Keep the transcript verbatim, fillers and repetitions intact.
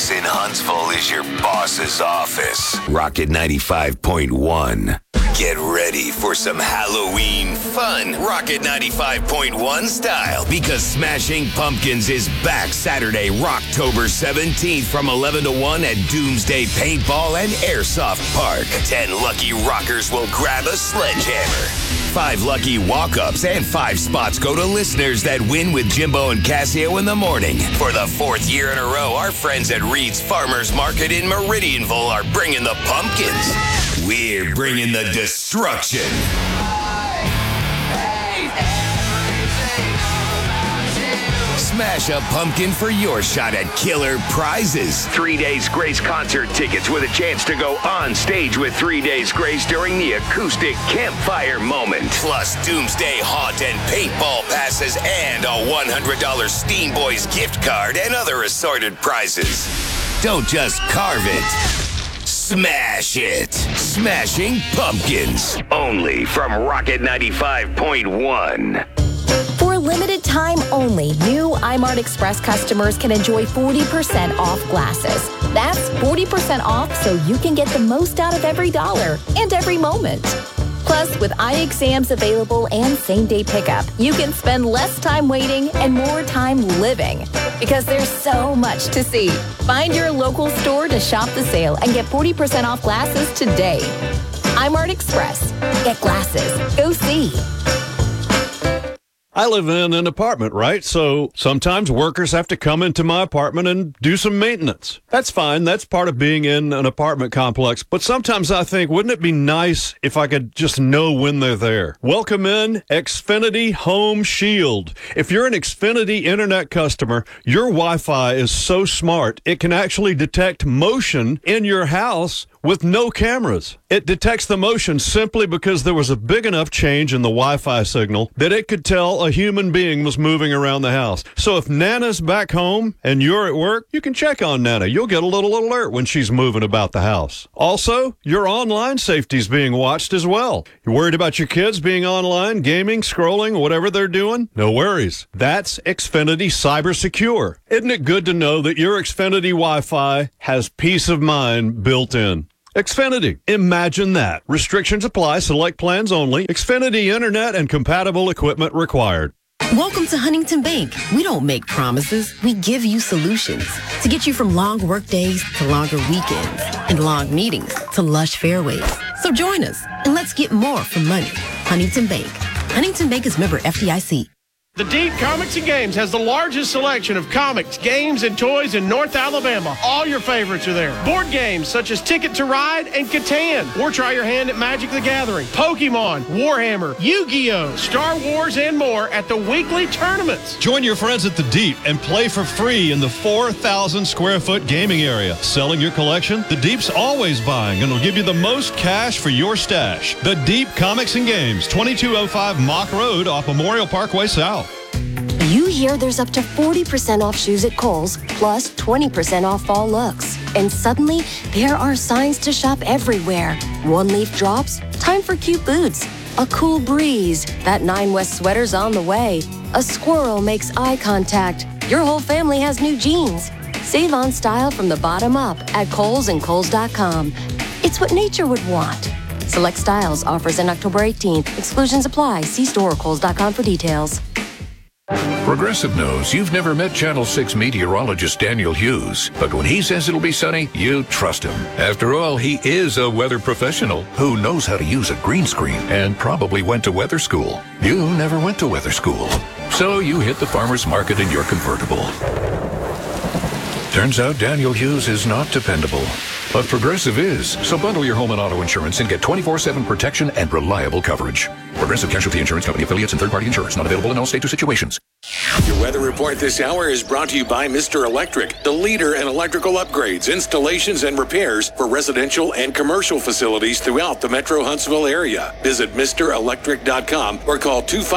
This in Huntsville is your boss's office. Rocket ninety-five point one. Get ready for some Halloween fun, Rocket ninety-five point one style, because Smashing Pumpkins is back Saturday, Rocktober seventeenth from eleven to one at Doomsday Paintball and Airsoft Park. Ten lucky rockers will grab a sledgehammer. Five lucky walk-ups and five spots go to listeners that win with Jimbo and Casio in the morning. For the fourth year in a row, our friends at Reed's Farmers Market in Meridianville are bringing the pumpkins. We're bringing the destruction. Smash a pumpkin for your shot at killer prizes. Three Days Grace concert tickets with a chance to go on stage with Three Days Grace during the acoustic campfire moment. Plus Doomsday Haunt and paintball passes and a one hundred dollars Steam Boys gift card and other assorted prizes. Don't just carve it. Smash it. Smashing Pumpkins. Only from Rocket ninety-five point one. For a limited time only, new iMart Express customers can enjoy forty percent off glasses. That's forty percent off so you can get the most out of every dollar and every moment. Plus, with eye exams available and same-day pickup, you can spend less time waiting and more time living. Because there's so much to see. Find your local store to shop the sale and get forty percent off glasses today. iMart Express. Get glasses. Go see. I live in an apartment, right? So sometimes workers have to come into my apartment and do some maintenance. That's fine. That's part of being in an apartment complex. But sometimes I think, wouldn't it be nice if I could just know when they're there? Welcome in Xfinity Home Shield. If you're an Xfinity Internet customer, your Wi-Fi is so smart, it can actually detect motion in your house with no cameras. It detects the motion simply because there was a big enough change in the Wi-Fi signal that it could tell a human being was moving around the house. So if Nana's back home and you're at work, you can check on Nana. You'll get a little alert when she's moving about the house. Also, your online safety's being watched as well. You're worried about your kids being online, gaming, scrolling, whatever they're doing? No worries. That's Xfinity Cyber Secure. Isn't it good to know that your Xfinity Wi-Fi has peace of mind built in? Xfinity. Imagine that. Restrictions apply. Select plans only. Xfinity Internet and compatible equipment required. Welcome to Huntington Bank. We don't make promises. We give you solutions to get you from long work days to longer weekends and long meetings to lush fairways. So join us and let's get more from money. Huntington Bank. Huntington Bank is member F D I C. The Deep Comics and Games has the largest selection of comics, games, and toys in North Alabama. All your favorites are there. Board games such as Ticket to Ride and Catan. Or try your hand at Magic the Gathering, Pokemon, Warhammer, Yu-Gi-Oh!, Star Wars, and more at the weekly tournaments. Join your friends at the Deep and play for free in the four thousand square foot gaming area. Selling your collection? The Deep's always buying and will give you the most cash for your stash. The Deep Comics and Games, twenty-two oh five Mock Road off Memorial Parkway South. You hear there's up to forty percent off shoes at Kohl's, plus twenty percent off fall looks. And suddenly, there are signs to shop everywhere. One leaf drops, time for cute boots. A cool breeze, that Nine West sweater's on the way. A squirrel makes eye contact. Your whole family has new jeans. Save on style from the bottom up at Kohl's and Kohl's dot com. It's what nature would want. Select styles, offers in October eighteenth. Exclusions apply. See store or Kohl's dot com for details. Progressive knows you've never met Channel six meteorologist Daniel Hughes, but when he says it'll be sunny, you trust him. After all, he is a weather professional who knows how to use a green screen and probably went to weather school. You never went to weather school, so you hit the farmer's market in your convertible. Turns out Daniel Hughes is not dependable, but Progressive is. So bundle your home and auto insurance and get twenty-four seven protection and reliable coverage. Progressive Casualty Insurance Company affiliates and third-party insurance not available in all states or situations. Your weather report this hour is brought to you by Mister Electric, the leader in electrical upgrades, installations, and repairs for residential and commercial facilities throughout the Metro Huntsville area. Visit Mister Electric dot com or call two five